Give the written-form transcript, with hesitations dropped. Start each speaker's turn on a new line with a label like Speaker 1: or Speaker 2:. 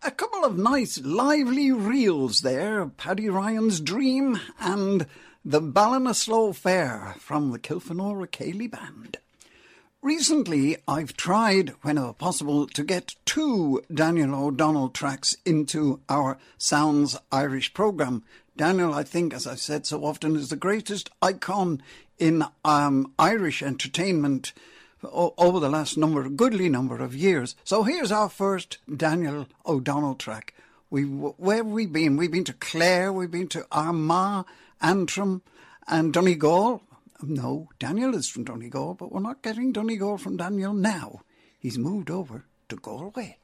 Speaker 1: a couple of nice lively reels there, Paddy Ryan's Dream and The Ballinasloe Fair from the Kilfenora Ceilidh Band. Recently, I've tried, whenever possible, to get 2 Daniel O'Donnell tracks into our Sounds Irish programme. Daniel, I think, as I've said so often, is the greatest icon in Irish entertainment over the last goodly number of years. So here's our first Daniel O'Donnell track. Where have we been? We've been to Clare, we've been to Armagh, Antrim and Donegal. No, Daniel is from Donegal, but we're not getting Donegal from Daniel now. He's moved over to Galway.